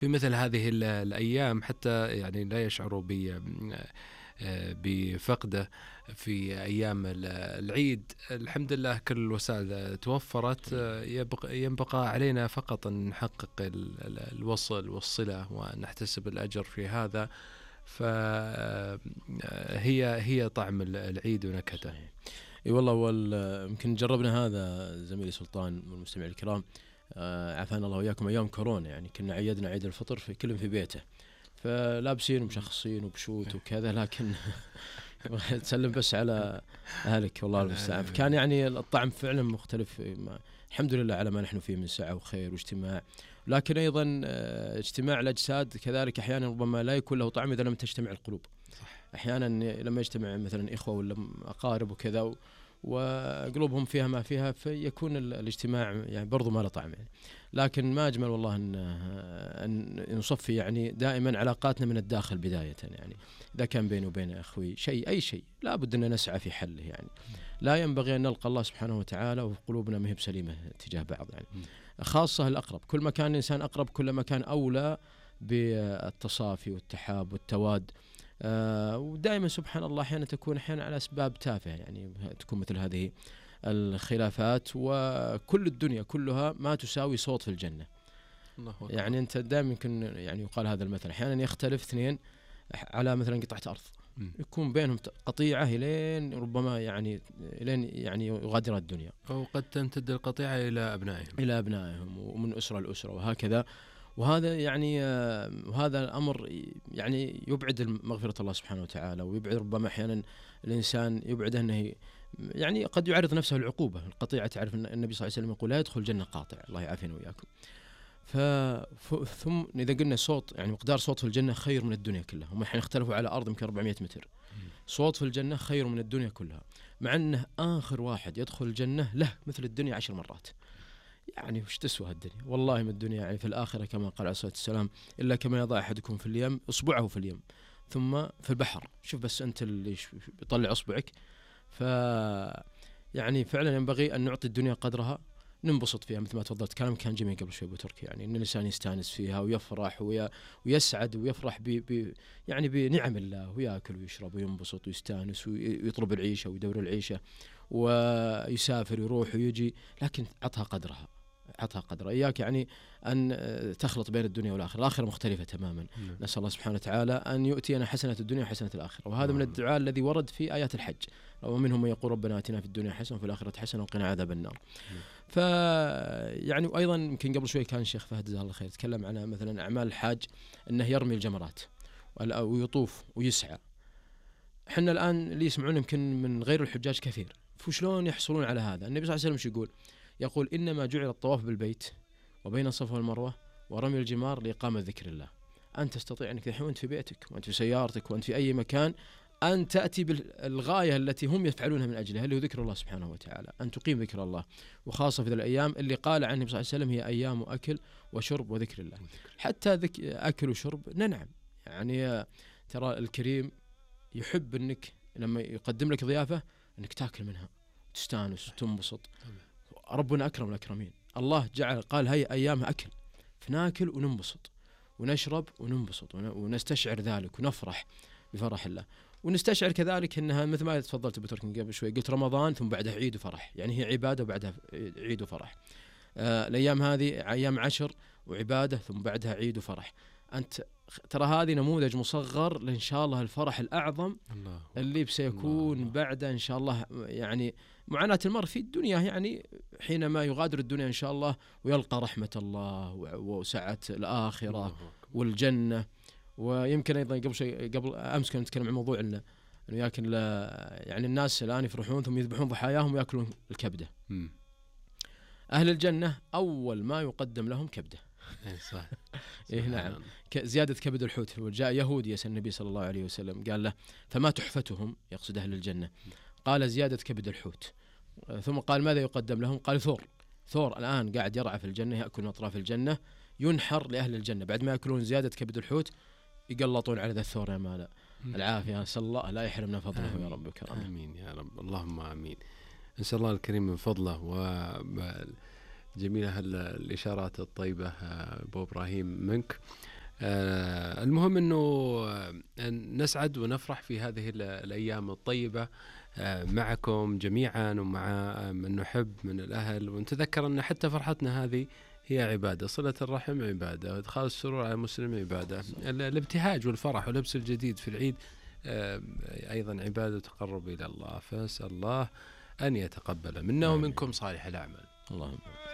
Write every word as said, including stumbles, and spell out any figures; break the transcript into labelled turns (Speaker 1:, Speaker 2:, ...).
Speaker 1: في مثل هذه ال- الأيام حتى يعني لا يشعروا ب بفقده في أيام ال- العيد. الحمد لله كل الوسائل توفرت، يبقى ينبقى علينا فقط أن نحقق ال- ال- الوصل والصلة ونحتسب الأجر في هذا. فهي هي طعم ال- العيد ونكهته.
Speaker 2: اي والله، وال- يمكن جربنا هذا زميلي سلطان والمستمعين الكرام، آه، عافانا الله وياكم، ايام كورونا يعني كنا عيدنا عيد الفطر في كل في بيته، فلابسين ومشخصين وبشوت وكذا، لكن تسلم بس على اهلك والله المستعان. كان يعني الطعم فعلا مختلف. ما الحمد لله على ما نحن فيه من سعه وخير واجتماع، لكن ايضا آه، اجتماع الاجساد كذلك احيانا ربما لا يكون له طعم اذا لم تجتمع القلوب. احيانا لما يجتمع مثلا اخوه ولا اقارب وكذا و- وقلوبهم فيها ما فيها، فيكون ال- الاجتماع يعني برضو ما له طعم يعني. لكن ما اجمل والله ان ان نصفي يعني دائما علاقاتنا من الداخل بدايه يعني. اذا كان بيني وبين اخوي شيء، اي شيء لا بد ان نسعى في حله يعني. لا ينبغي ان نلقى الله سبحانه وتعالى وقلوبنا ما هي بسليمه تجاه بعض يعني. خاصه الاقرب، كل ما كان الانسان اقرب كل ما كان اولى بالتصافي والتحاب والتواد. آه ودائما سبحان الله احيانا تكون احيانا على اسباب تافهه يعني، تكون مثل هذه الخلافات، وكل الدنيا كلها ما تساوي صوت في الجنه.
Speaker 1: الله أكبر.
Speaker 2: يعني انت دائما يمكن يعني يقال هذا المثل، احيانا يختلف اثنين على مثلا قطعه ارض،
Speaker 1: مم.
Speaker 2: يكون بينهم قطيعه الين ربما يعني الين يعني يغادر الدنيا،
Speaker 1: أو قد تمتد القطيعة إلى أبنائهم
Speaker 2: الى ابنائهم ومن اسره لاسره وهكذا. وهذا يعني آه، وهذا الامر يعني يبعد مغفره الله سبحانه وتعالى، ويبعد ربما احيانا الانسان يبعد انه يعني قد يعرض نفسه للعقوبه. القطيعه تعرف ان النبي صلى الله عليه وسلم يقول لا يدخل الجنه قاطع، الله يعافينا وياكم. ف ف- ثم اذا قلنا صوت يعني مقدار صوت في الجنه خير من الدنيا كلها، هم الحين اختلفوا على ارض يمكن أربعمائة متر، صوت في الجنه خير من الدنيا كلها، مع انه اخر واحد يدخل الجنه له مثل الدنيا عشر مرات. يعني وش تسوى الدنيا؟ والله من الدنيا يعني في الآخرة كما قال عليه الصلاة والسلام إلا كما يضع أحدكم في اليم إصبعه في اليم ثم في البحر. شوف بس أنت اللي يطلع إصبعك. ف يعني فعلا ينبغي أن نعطي الدنيا قدرها، ننبسط فيها مثل ما تفضلت. كلام كان جميل قبل شوي أبو تركي، يعني إن الإنسان يستانس فيها ويفرح وي... ويسعد ويفرح ب... ب... يعني بنعم الله، ويأكل ويشرب وينبسط ويستانس ويطلب العيشة ويدور العيشة ويسافر ويروح ويجي، لكن عطها قدرها، عطها قدرها. إياك يعني أن تخلط بين الدنيا والآخرة، الآخرة مختلفة تماما.
Speaker 1: نعم.
Speaker 2: نسأل الله سبحانه وتعالى أن يؤتينا حسنة الدنيا وحسنة الآخرة، وهذا
Speaker 1: نعم.
Speaker 2: من الدعاء الذي ورد في آيات الحج، ومنهم من يقول ربنا آتنا في الدنيا حسنة وفي الآخرة حسنة وقنا عذاب النار. ف يعني وأيضا يمكن قبل شوي كان الشيخ فهد جزاه الله خير تكلم عن مثلا أعمال الحاج، أنه يرمي الجمرات ويطوف ويسعى. احنا الآن اللي يسمعون يمكن من غير الحجاج كثير، فشلون يحصلون على هذا؟ النبي صلى الله عليه وسلم شو يقول؟ يقول إنما جعل الطواف بالبيت وبين الصفا والمروة ورمي الجمار لإقامة ذكر الله. أنت تستطيع أنك الحين وأنت في بيتك وأنت في سيارتك وأنت في أي مكان أن تأتي بالغاية التي هم يفعلونها من أجلها، اللي هو ذكر الله سبحانه وتعالى، أن تقيم ذكر الله. وخاصة في ذي الأيام اللي قال عنه النبي صلى الله عليه وسلم هي أيام أكل وشرب وذكر الله. حتى ذك أكل وشرب ننعم يعني، ترى الكريم يحب أنك لما يقدم لك ضيافة أنك تأكل منها وتستانس وتنبسط. ربنا أكرم الأكرمين، الله جعل قال هي أيام أكل، فناكل وننبسط ونشرب وننبسط ونستشعر ذلك ونفرح بفرح الله. ونستشعر كذلك أنها مثل ما تفضلت أبو تركي قبل شوي، قلت رمضان ثم بعدها عيد وفرح، يعني هي عبادة وبعدها عيد وفرح. آه الأيام هذه أيام عشر وعبادة ثم بعدها عيد وفرح. أنت ترى هذه نموذج مصغر لإن شاء الله الفرح الأعظم الله اللي بسيكون الله بعد إن شاء الله. يعني معاناة المرء في الدنيا يعني حينما يغادر الدنيا إن شاء الله ويلقى رحمة الله وسعة الآخرة والجنة. ويمكن أيضا قبل شيء قبل أمس كنا نتكلم عن موضوع إنه ياكل يعني الناس الآن يفرحون ثم يذبحون ضحاياهم ويأكلون الكبدة. م. أهل الجنة أول ما يقدم لهم كبدة.
Speaker 1: صح.
Speaker 2: إيه نعم، زيادة كبد الحوت. وجاء يهودي يسأل النبي صلى الله عليه وسلم قال له فما تحفتهم، يقصد أهل الجنة. قال زيادة كبد الحوت. ثم قال ماذا يقدم لهم؟ قال ثور. ثور الآن قاعد يرعى في الجنة، يأكل من أطراف الجنة، ينحر لأهل الجنة بعد ما يأكلون زيادة كبد الحوت يقلطون على ذا الثور. يا مالا العافية، نسأل الله لا يحرمنا فضله يا رب الكرام.
Speaker 1: آمين يا رب، اللهم آمين. نسأل الله الكريم من فضله. و جميلة الإشارات الطيبة أبو إبراهيم منك. آه المهم أنه نسعد ونفرح في هذه الأيام الطيبة آه معكم جميعا ومع من نحب من الأهل، ونتذكر أن حتى فرحتنا هذه هي عبادة، صلة الرحم عبادة، إدخال السرور على المسلم عبادة، الابتهاج والفرح ولبس الجديد في العيد آه أيضا عبادة تقرب إلى الله. فأسأل الله أن يتقبل منا ومنكم صالح الأعمال.
Speaker 2: اللهم